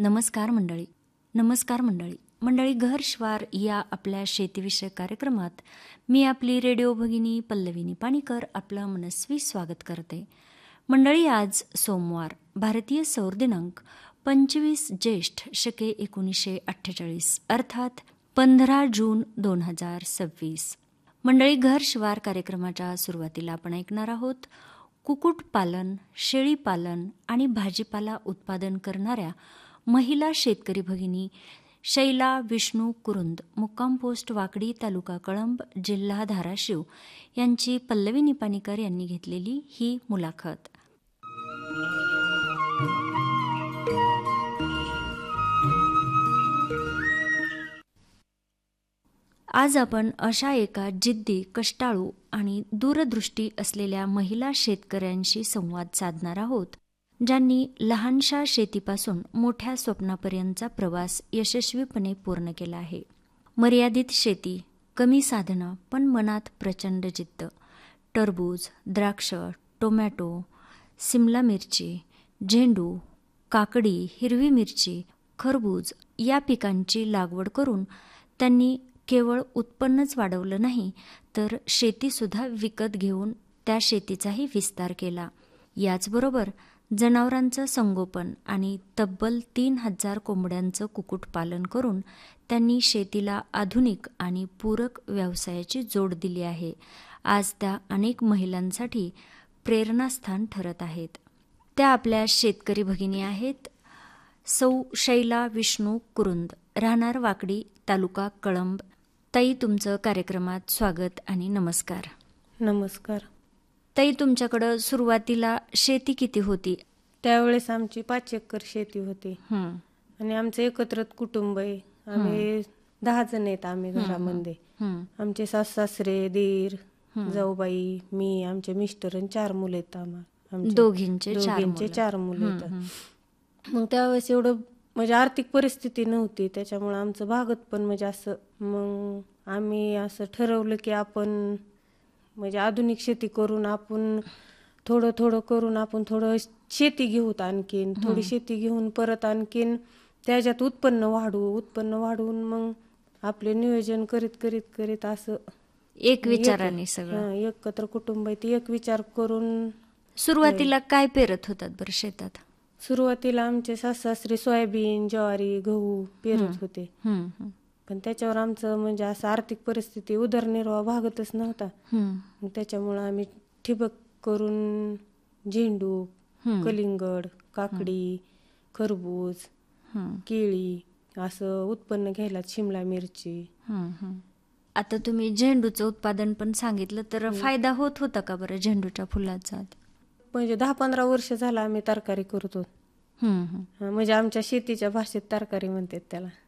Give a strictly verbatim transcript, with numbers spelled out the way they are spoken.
नमस्कार मंडळी नमस्कार मंडळी मंडळी घरश्वार या आपल्या शेतीविषयक कार्यक्रमात मी आपली रेडिओ भगिनी पल्लवी निपाणीकर आपलं मनस्वी स्वागत करते. मंडळी, आज सोमवार, भारतीय सौर दिनांक पंचवीस ज्येष्ठ शके एकोणीसशे अठ्ठेचाळीस अर्थात पंधरा जून दोन हजार सव्वीस. मंडळी, घरश्वार कार्यक्रमाच्या सुरुवातीला आपण ऐकणार आहोत कुक्कुटपालन, शेळीपालन आणि भाजीपाला उत्पादन करणाऱ्या महिला शेतकरी भगिनी शैला विष्णू कुरुंद, मुक्काम पोस्ट वाकडी, तालुका कळंब, जिल्हा धाराशिव यांची पल्लवी निपाणीकर यांनी घेतलेली ही मुलाखत. आज आपण अशा एका जिद्दी, कष्टाळू आणि दूरदृष्टी असलेल्या महिला शेतकऱ्यांशी संवाद साधणार आहोत, ज्यांनी लहानशा शेतीपासून मोठ्या स्वप्नापर्यंतचा प्रवास यशस्वीपणे पूर्ण केला आहे. मर्यादित शेती, कमी साधनं, पण मनात प्रचंड जिद्द. टरबूज, द्राक्ष, टोमॅटो, सिमला मिरची, झेंडू, काकडी, हिरवी मिरची, खरबूज या पिकांची लागवड करून त्यांनी केवळ उत्पन्नच वाढवलं नाही, तर शेतीसुद्धा विकत घेऊन त्या शेतीचाही विस्तार केला. याचबरोबर जनावरांचं संगोपन आणि तब्बल तीन हजार कोंबड्यांचं कुक्कुटपालन करून त्यांनी शेतीला आधुनिक आणि पूरक व्यवसायाची जोड दिली आहे. आज त्या अनेक महिलांसाठी प्रेरणास्थान ठरत आहेत. त्या आपल्या शेतकरी भगिनी आहेत सौ शैला विष्णू कुरुंद, राहणार वाकडी, तालुका कळंब. ताई, तुमचं कार्यक्रमात स्वागत आणि नमस्कार. नमस्कार. ताई, तुमच्याकडं सुरुवातीला शेती किती होती? त्यावेळेस आमची पाच एकर शेती होती आणि आमचं एकत्र कुटुंब आहे. आम्ही दहा जण आहेत आम्ही घरामध्ये. आमचे सासू सासरे, दीर, जाऊबाई, मी, आमचे मिस्टर आणि चार मुले आहेत. आम्हाला दोघींचे दोघींचे चार मुले आहेत. मग त्यावेळेस एवढं म्हणजे आर्थिक परिस्थिती नव्हती, त्याच्यामुळे आमचं भागत पण म्हणजे असं मग आम्ही असं ठरवलं की आपण म्हणजे आधुनिक शेती करून आपण थोडं थोडं करून आपण थोडं शेती घेऊत, आणखीन थोडी शेती घेऊन परत आणखीन त्याच्यात उत्पन्न वाढवू उत्पन्न वाढवून मग आपले नियोजन करीत करीत करीत असं एक विचाराने सगळं एकत्र कुटुंब आहे ते एक विचार करून. सुरुवातीला काय पेरत होतात बरं शेतात? सुरुवातीला आमचे सासू सासरे सोयाबीन, ज्वारी, गहू पेरत होते, पण त्याच्यावर आमचं म्हणजे असं आर्थिक परिस्थिती उदरनिर्वाह भागतच नव्हता. त्याच्यामुळं आम्ही ठिबक करून झेंडू, कलिंगड, काकडी, खरबूज, केळी असं उत्पन्न घ्यायला, शिमला मिरची. आता तुम्ही झेंडूचं उत्पादन पण सांगितलं, तर फायदा होत होता का बरं झेंडूच्या फुलाचा? म्हणजे दहा पंधरा वर्ष झालं आम्ही तरकारी करतो. म्हणजे आमच्या शेतीच्या भाषेत तरकारी म्हणतात त्याला.